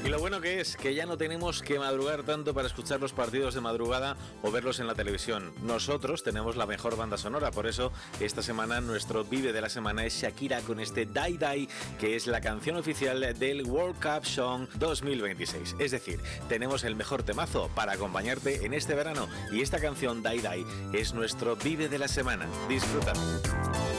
Y lo bueno que es que ya no tenemos que madrugar tanto para escuchar los partidos de madrugada o verlos en la televisión. Nosotros tenemos la mejor banda sonora, por eso esta semana nuestro Vive de la Semana es Shakira con este Die Die, que es la canción oficial del World Cup Song 2026. Es decir, tenemos el mejor temazo para acompañarte en este verano y esta canción Die Die es nuestro Vive de la Semana. Disfruta.